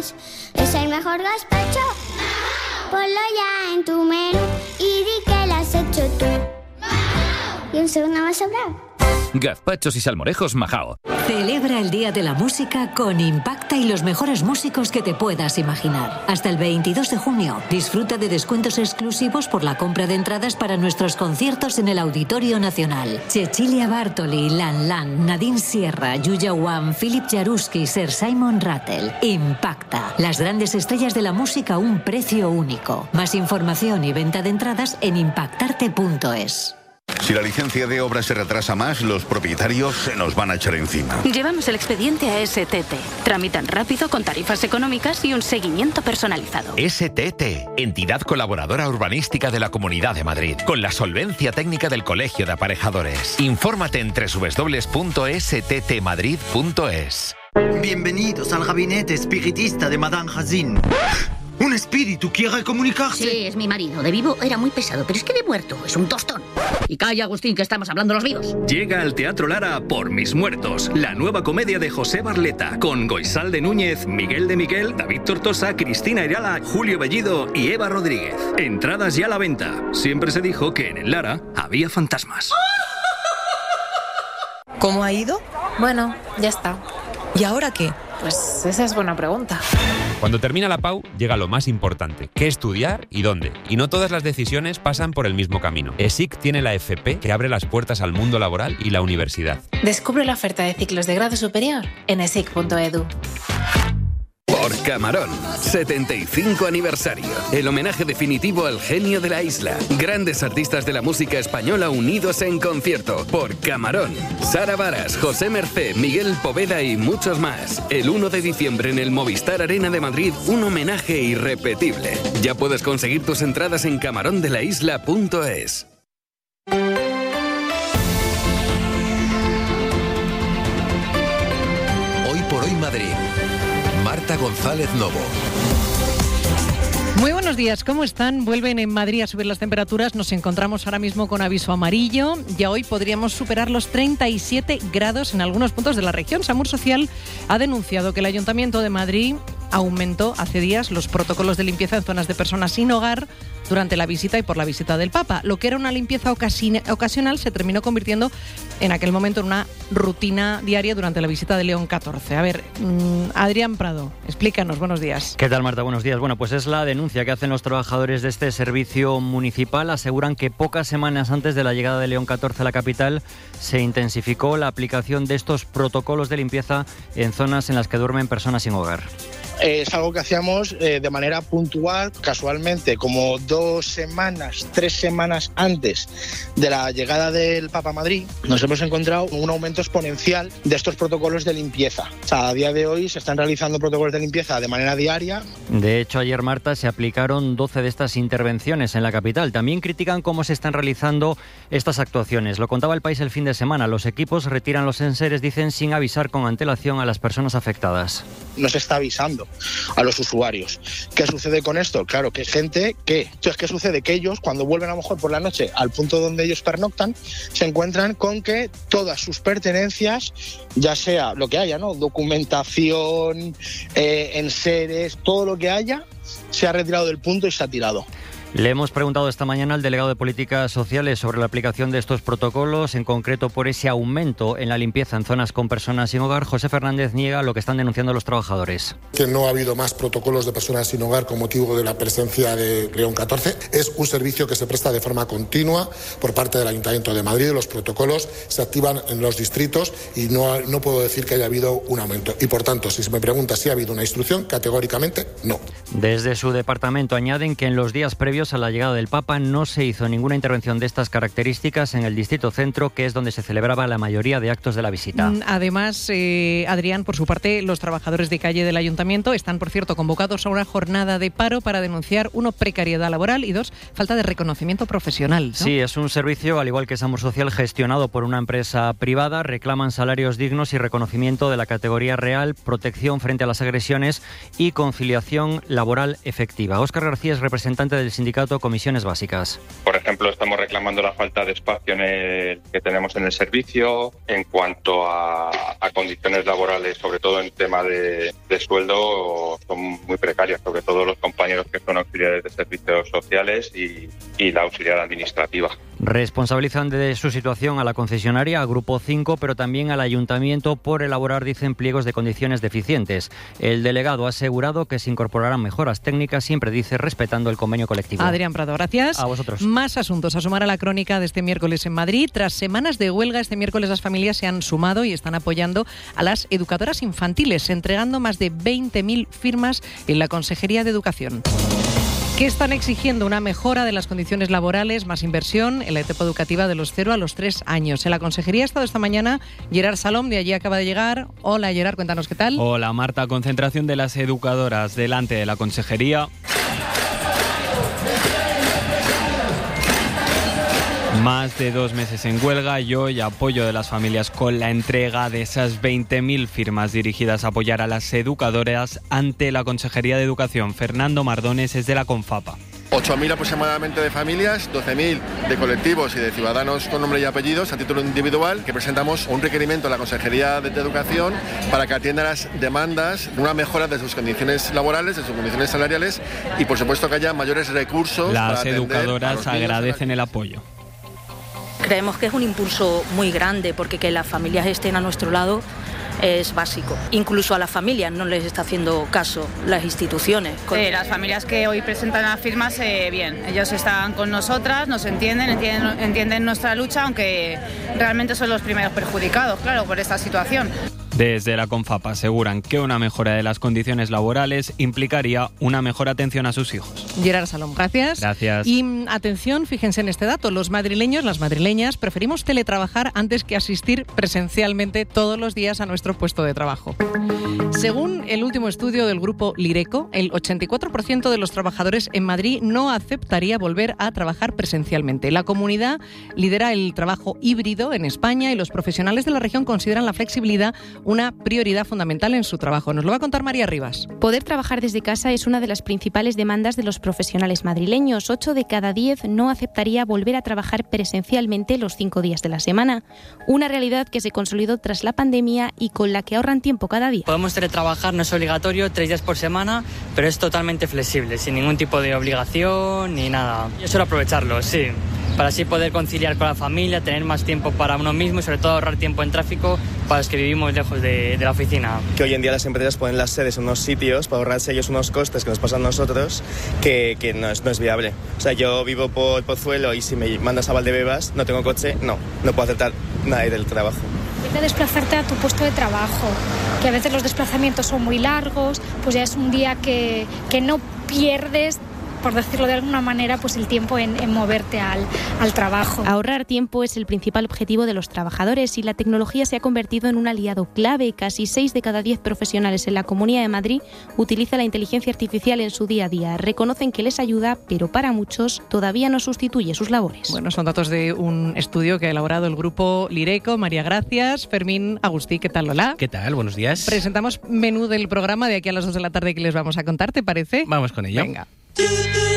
Es el mejor gazpacho. Ponlo ya en tu menú y di que lo has hecho tú. Y un segundo más sobrado. Gazpachos y salmorejos Majao. Celebra el Día de la Música con Impacta y los mejores músicos que te puedas imaginar. Hasta el 22 de junio, disfruta de descuentos exclusivos por la compra de entradas para nuestros conciertos en el Auditorio Nacional. Cecilia Bartoli, Lan Lan, Nadine Sierra, Yuya Wang, Philip Jaruski, Sir Simon Rattle. Impacta. Las grandes estrellas de la música a un precio único. Más información y venta de entradas en impactarte.es. Si la licencia de obra se retrasa más, los propietarios se nos van a echar encima. Llevamos el expediente a STT. Tramitan rápido, con tarifas económicas y un seguimiento personalizado. STT, entidad colaboradora urbanística de la Comunidad de Madrid, con la solvencia técnica del Colegio de Aparejadores. Infórmate en www.sttmadrid.es. Bienvenidos al gabinete espiritista de Madame Hazin. ¿Un espíritu quiere comunicarse? Sí, es mi marido. De vivo era muy pesado, pero es que de muerto es un tostón. Y calla, Agustín, que estamos hablando los vivos. Llega al Teatro Lara Por mis muertos, la nueva comedia de José Barleta, con Goisal de Núñez, Miguel de Miguel, David Tortosa, Cristina Irala, Julio Bellido y Eva Rodríguez. Entradas ya a la venta. Siempre se dijo que en el Lara había fantasmas. ¿Cómo ha ido? Bueno, ya está. ¿Y ahora qué? Pues esa es buena pregunta. Cuando termina la PAU, llega lo más importante, qué estudiar y dónde. Y no todas las decisiones pasan por el mismo camino. ESIC tiene la FP que abre las puertas al mundo laboral y la universidad. Descubre la oferta de ciclos de grado superior en esic.edu. Por Camarón, 75 aniversario. El homenaje definitivo al genio de la isla. Grandes artistas de la música española unidos en concierto. Por Camarón. Sara Varas, José Mercé, Miguel Poveda y muchos más. El 1 de diciembre en el Movistar Arena de Madrid, un homenaje irrepetible. Ya puedes conseguir tus entradas en camarondelaisla.es. Hoy por hoy Madrid. Marta González Novo. Muy buenos días, ¿cómo están? Vuelven en Madrid a subir las temperaturas. Nos encontramos ahora mismo con aviso amarillo. Ya hoy podríamos superar los 37 grados en algunos puntos de la región. Samur Social ha denunciado que el Ayuntamiento de Madrid aumentó hace días los protocolos de limpieza en zonas de personas sin hogar durante la visita y por la visita del Papa. Lo que era una limpieza ocasional se terminó convirtiendo en aquel momento en una rutina diaria durante la visita de León XIV. A ver, Adrián Prado, explícanos, buenos días. ¿Qué tal, Marta? Buenos días. Bueno, pues es la denuncia que hacen los trabajadores de este servicio municipal. Aseguran que pocas semanas antes de la llegada de León XIV a la capital se intensificó la aplicación de estos protocolos de limpieza en zonas en las que duermen personas sin hogar. Es algo que hacíamos de manera puntual, casualmente, como 2 semanas, 3 semanas antes de la llegada del Papa a Madrid, nos hemos encontrado un aumento exponencial de estos protocolos de limpieza. O sea, a día de hoy se están realizando protocolos de limpieza de manera diaria. De hecho, ayer, Marta, se aplicaron 12 de estas intervenciones en la capital. También critican cómo se están realizando estas actuaciones. Lo contaba El País el fin de semana. Los equipos retiran los enseres, dicen, sin avisar con antelación a las personas afectadas. No se está avisando a los usuarios. ¿Qué sucede con esto? Claro, que es gente que... Entonces, ¿qué sucede? Que ellos, cuando vuelven a lo mejor por la noche al punto donde ellos pernoctan, se encuentran con que todas sus pertenencias, ya sea lo que haya, ¿no? Documentación, enseres, todo lo que haya, se ha retirado del punto y se ha tirado. Le hemos preguntado esta mañana al delegado de Políticas Sociales sobre la aplicación de estos protocolos, en concreto por ese aumento en la limpieza en zonas con personas sin hogar. José Fernández niega lo que están denunciando los trabajadores. Que no ha habido más protocolos de personas sin hogar con motivo de la presencia de León XIV. Es un servicio que se presta de forma continua por parte del Ayuntamiento de Madrid. Los protocolos se activan en los distritos y no puedo decir que haya habido un aumento. Y por tanto, si se me pregunta si ha habido una instrucción, categóricamente no. Desde su departamento añaden que en los días previos a la llegada del Papa no se hizo ninguna intervención de estas características en el Distrito Centro, que es donde se celebraba la mayoría de actos de la visita. Además, Adrián, por su parte, los trabajadores de calle del Ayuntamiento están, por cierto, convocados a una jornada de paro para denunciar, 1, precariedad laboral y 2, falta de reconocimiento profesional, ¿no? Sí, es un servicio, al igual que Samur Social, gestionado por una empresa privada. Reclaman salarios dignos y reconocimiento de la categoría real, protección frente a las agresiones y conciliación laboral efectiva. Óscar García es representante del sindicato Comisiones Básicas. Por ejemplo, estamos reclamando la falta de espacio que tenemos en el servicio. En cuanto a condiciones laborales, sobre todo en tema de sueldo, son muy precarias, sobre todo los compañeros que son auxiliares de servicios sociales y la auxiliar administrativa. Responsabilizan de su situación a la concesionaria, al Grupo 5, pero también al ayuntamiento por elaborar, dicen, pliegos de condiciones deficientes. El delegado ha asegurado que se incorporarán mejoras técnicas, siempre dice, respetando el convenio colectivo. Adrián Prado, gracias. A vosotros. Más asuntos a sumar a la crónica de este miércoles en Madrid. Tras semanas de huelga, este miércoles las familias se han sumado y están apoyando a las educadoras infantiles, entregando más de 20.000 firmas en la Consejería de Educación. ¿Qué están exigiendo? Una mejora de las condiciones laborales, más inversión en la etapa educativa de los 0 a los 3 años. En la Consejería ha estado esta mañana Gerard Salom, de allí acaba de llegar. Hola Gerard, cuéntanos qué tal. Hola Marta, concentración de las educadoras delante de la Consejería. Más de 2 meses en huelga y hoy apoyo de las familias con la entrega de esas 20.000 firmas dirigidas a apoyar a las educadoras ante la Consejería de Educación. Fernando Mardones es de la Confapa. 8.000 aproximadamente de familias, 12.000 de colectivos y de ciudadanos con nombre y apellidos a título individual, que presentamos un requerimiento a la Consejería de Educación para que atienda las demandas de una mejora de sus condiciones laborales, de sus condiciones salariales y por supuesto que haya mayores recursos. Las educadoras agradecen el apoyo. Creemos que es un impulso muy grande porque que las familias estén a nuestro lado es básico. Incluso a las familias no les está haciendo caso las instituciones. Las familias que hoy presentan las firmas, bien, ellos están con nosotras, nos entienden nuestra lucha, aunque realmente son los primeros perjudicados, claro, por esta situación. Desde la Confapa aseguran que una mejora de las condiciones laborales implicaría una mejor atención a sus hijos. Gerard Salom, gracias. Gracias. Y atención, fíjense en este dato, los madrileños, las madrileñas, preferimos teletrabajar antes que asistir presencialmente todos los días a nuestro puesto de trabajo. Según el último estudio del grupo Lireco, el 84% de los trabajadores en Madrid no aceptaría volver a trabajar presencialmente. La comunidad lidera el trabajo híbrido en España y los profesionales de la región consideran la flexibilidad una prioridad fundamental en su trabajo. Nos lo va a contar María Rivas. Poder trabajar desde casa es una de las principales demandas de los profesionales madrileños. 8 de cada 10 no aceptaría volver a trabajar presencialmente los 5 días de la semana. Una realidad que se consolidó tras la pandemia y con la que ahorran tiempo cada día. Podemos teletrabajar, no es obligatorio, 3 días por semana, pero es totalmente flexible, sin ningún tipo de obligación ni nada. Yo suelo aprovecharlo, sí, para así poder conciliar con la familia, tener más tiempo para uno mismo y sobre todo ahorrar tiempo en tráfico para los que vivimos lejos de la oficina. Que hoy en día las empresas ponen las sedes en unos sitios para ahorrarse ellos unos costes que nos pasan a nosotros que no es viable. O sea, yo vivo por Pozuelo y si me mandas a Valdebebas, no tengo coche, no puedo aceptar nada del trabajo. De desplazarte a tu puesto de trabajo, que a veces los desplazamientos son muy largos, pues ya es un día que no pierdes, por decirlo de alguna manera, pues el tiempo en moverte al trabajo. Ahorrar tiempo es el principal objetivo de los trabajadores y la tecnología se ha convertido en un aliado clave. Casi 6 de cada 10 profesionales en la Comunidad de Madrid utilizan la inteligencia artificial en su día a día. Reconocen que les ayuda, pero para muchos todavía no sustituye sus labores. Bueno, son datos de un estudio que ha elaborado el grupo Lireco. María, gracias. Fermín Agustí, ¿qué tal? Hola. ¿Qué tal? Buenos días. Presentamos menú del programa de aquí a las 2 de la tarde que les vamos a contar, ¿te parece? Vamos con ello. Venga.